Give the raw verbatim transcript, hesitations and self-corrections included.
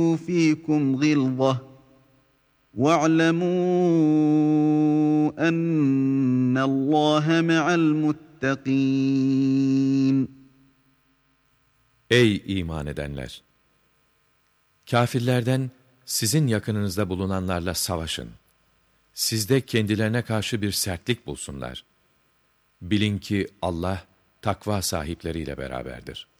فِيكُمْ غِلْظَةٌ وَاعْلَمُوا أَنَّ اللّٰهَ مَعَ الْمُتَّقِينَ. Ey iman edenler! Kâfirlerden sizin yakınınızda bulunanlarla savaşın. Sizde kendilerine karşı bir sertlik bulsunlar. Bilin ki Allah takva sahipleriyle beraberdir.